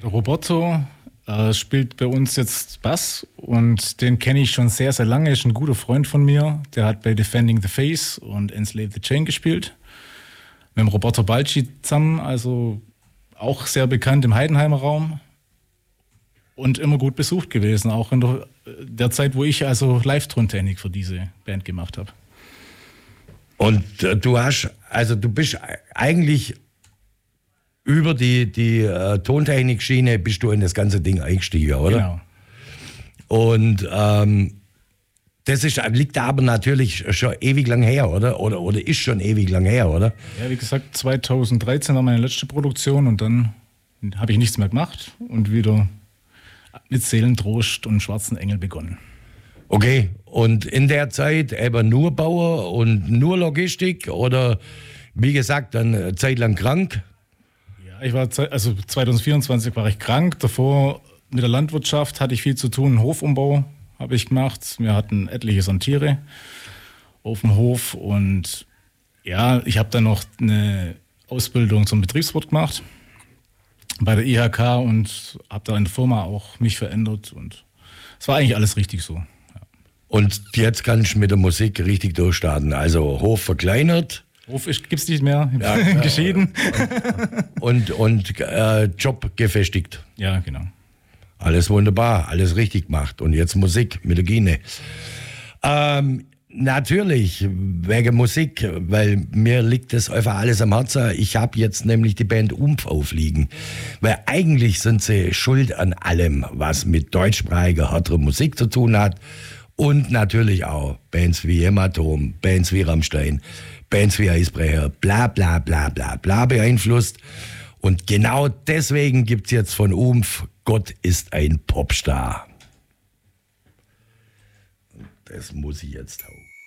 Roberto spielt bei uns jetzt Bass und den kenne ich schon sehr, sehr lange. Ist ein guter Freund von mir. Der hat bei Defending the Face und Enslave the Chain gespielt. Mit dem Roberto Balci zusammen, also auch sehr bekannt im Heidenheimer Raum und immer gut besucht gewesen, auch in der Zeit, wo ich also Live-Tontechnik für diese Band gemacht habe. Und du bist eigentlich über die Tontechnik-Schiene bist du in das ganze Ding eingestiegen, oder? Genau. Und das liegt aber natürlich schon ewig lang her, oder? Oder ist schon ewig lang her, oder? Ja, wie gesagt, 2013 war meine letzte Produktion und dann habe ich nichts mehr gemacht und wieder mit Seelentrost und Schwarzen Engel begonnen. Okay, und in der Zeit eben nur Bauer und nur Logistik oder wie gesagt, dann eine Zeit lang krank? Ja, 2024 war ich krank. Davor mit der Landwirtschaft hatte ich viel zu tun. Hofumbau habe ich gemacht. Wir hatten etliche Sonntiere auf dem Hof und ja, ich habe dann noch eine Ausbildung zum Betriebswirt gemacht bei der IHK und habe da in der Firma auch mich verändert und es war eigentlich alles richtig so. Ja. Und jetzt kannst du mit der Musik richtig durchstarten. Also Hof verkleinert. Hof gibt's nicht mehr, ja, geschieden. Und Job gefestigt. Ja, genau. Alles wunderbar, alles richtig gemacht. Und jetzt Musik mit der Gine. Natürlich, wegen Musik, weil mir liegt das einfach alles am Herzen. Ich habe jetzt nämlich die Band Umf aufliegen. Weil eigentlich sind sie schuld an allem, was mit deutschsprachiger, härterer Musik zu tun hat. Und natürlich auch Bands wie Hämatom, Bands wie Rammstein, Bands wie Eisbrecher, bla bla bla bla bla beeinflusst. Und genau deswegen gibt's jetzt von Umf Gott ist ein Popstar. Das muss ich jetzt auch.